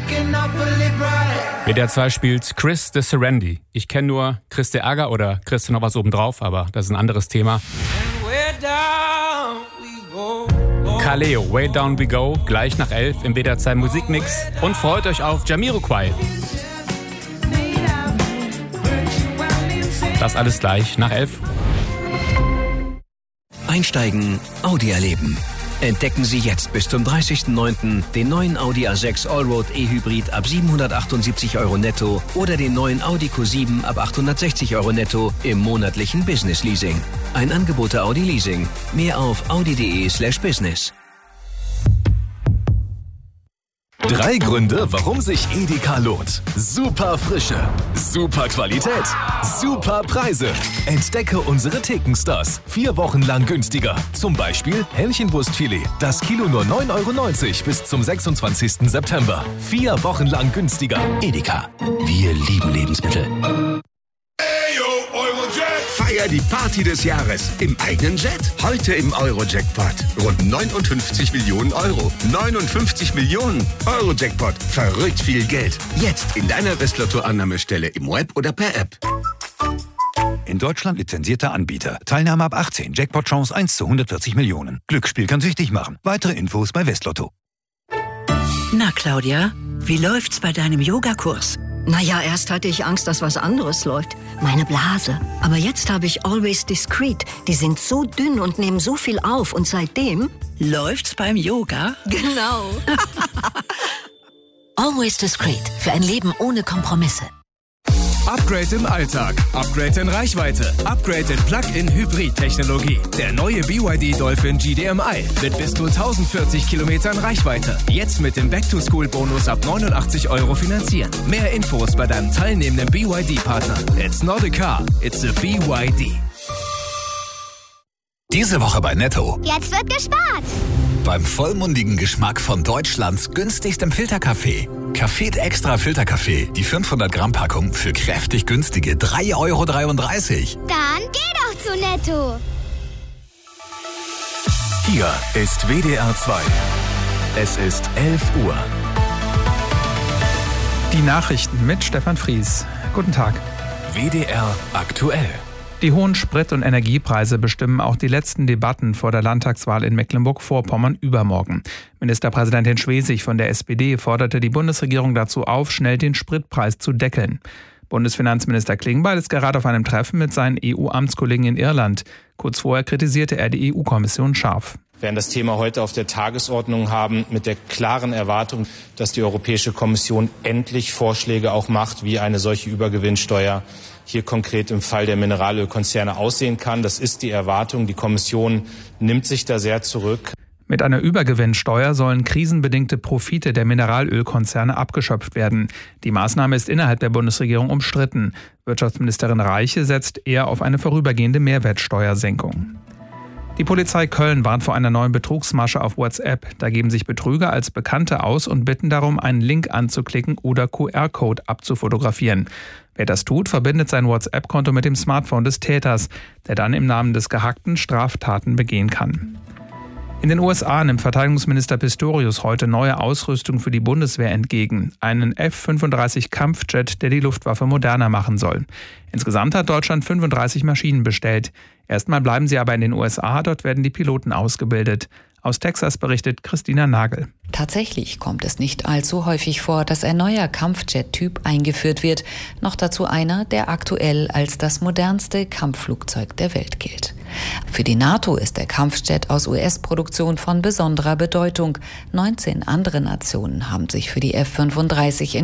WDR 2 spielt Chris de Serendi. Ich kenne nur Chris de Ärger oder Chris de noch was obendrauf, aber das ist ein anderes Thema. Kaleo, Way Down We Go, gleich nach 11 im WDR 2 Musikmix. Und freut euch auf Jamiroquai. Das alles gleich nach 11. Einsteigen, Audi erleben. Entdecken Sie jetzt bis zum 30.09. den neuen Audi A6 Allroad E-Hybrid ab 778 € netto oder den neuen Audi Q7 ab 860 € netto im monatlichen Business Leasing. Ein Angebot der Audi Leasing. Mehr auf audi.de/business. 3 Gründe, warum sich Edeka lohnt. Super Frische, super Qualität, super Preise. Entdecke unsere Thekenstars. 4 Wochen lang günstiger. Zum Beispiel Hähnchenbrustfilet. Das Kilo nur 9,90 € bis zum 26. September. 4 Wochen lang günstiger. Edeka. Wir lieben Lebensmittel. Feier die Party des Jahres im eigenen Jet. Heute im Euro-Jackpot. Rund 59 Millionen Euro. 59 Millionen Euro-Jackpot. Verrückt viel Geld. Jetzt in deiner Westlotto-Annahmestelle im Web oder per App. In Deutschland lizenzierter Anbieter. Teilnahme ab 18. Jackpot-Chance 1 zu 140 Millionen. Glücksspiel kann süchtig machen. Weitere Infos bei Westlotto. Na, Claudia, wie läuft's bei deinem Yogakurs? Naja, erst hatte ich Angst, dass was anderes läuft. Meine Blase. Aber jetzt habe ich Always Discreet. Die sind so dünn und nehmen so viel auf. Und seitdem... Läuft's beim Yoga? Genau. Always Discreet. Für ein Leben ohne Kompromisse. Upgrade im Alltag, Upgrade in Reichweite, Upgrade in Plug-in-Hybrid-Technologie. Der neue BYD Dolphin GDMI mit bis zu 1040 Kilometern Reichweite. Jetzt mit dem Back-to-School-Bonus ab 89 € finanzieren. Mehr Infos bei deinem teilnehmenden BYD-Partner. It's not a car, it's a BYD. Diese Woche bei Netto. Jetzt wird gespart. Beim vollmundigen Geschmack von Deutschlands günstigstem Filterkaffee. Café Extra Filterkaffee. Die 500 Gramm Packung für kräftig günstige 3,33 €. Dann geh doch zu Netto. Hier ist WDR 2. Es ist 11 Uhr. Die Nachrichten mit Stefan Fries. Guten Tag. WDR aktuell. Die hohen Sprit- und Energiepreise bestimmen auch die letzten Debatten vor der Landtagswahl in Mecklenburg-Vorpommern übermorgen. Ministerpräsidentin Schwesig von der SPD forderte die Bundesregierung dazu auf, schnell den Spritpreis zu deckeln. Bundesfinanzminister Klingbeil ist gerade auf einem Treffen mit seinen EU-Amtskollegen in Irland. Kurz vorher kritisierte er die EU-Kommission scharf. Wir werden das Thema heute auf der Tagesordnung haben mit der klaren Erwartung, dass die Europäische Kommission endlich Vorschläge auch macht, wie eine solche Übergewinnsteuer hier konkret im Fall der Mineralölkonzerne aussehen kann. Das ist die Erwartung. Die Kommission nimmt sich da sehr zurück. Mit einer Übergewinnsteuer sollen krisenbedingte Profite der Mineralölkonzerne abgeschöpft werden. Die Maßnahme ist innerhalb der Bundesregierung umstritten. Wirtschaftsministerin Reiche setzt eher auf eine vorübergehende Mehrwertsteuersenkung. Die Polizei Köln warnt vor einer neuen Betrugsmasche auf WhatsApp. Da geben sich Betrüger als Bekannte aus und bitten darum, einen Link anzuklicken oder QR-Code abzufotografieren. Wer das tut, verbindet sein WhatsApp-Konto mit dem Smartphone des Täters, der dann im Namen des Gehackten Straftaten begehen kann. In den USA nimmt Verteidigungsminister Pistorius heute neue Ausrüstung für die Bundeswehr entgegen. Einen F-35-Kampfjet, der die Luftwaffe moderner machen soll. Insgesamt hat Deutschland 35 Maschinen bestellt. Erstmal bleiben sie aber in den USA, dort werden die Piloten ausgebildet. Aus Texas berichtet Christina Nagel. Tatsächlich kommt es nicht allzu häufig vor, dass ein neuer Kampfjet-Typ eingeführt wird. Noch dazu einer, der aktuell als das modernste Kampfflugzeug der Welt gilt. Für die NATO ist der Kampfjet aus US-Produktion von besonderer Bedeutung. 19 andere Nationen haben sich für die F-35